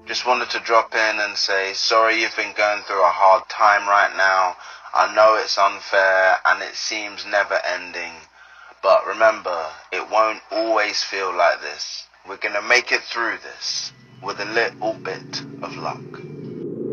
Just wanted to drop in and say sorry you've been going through a hard time right now. I know it's unfair and it seems never ending. But remember, it won't always feel like this. We're gonna make it through this with a little bit of luck.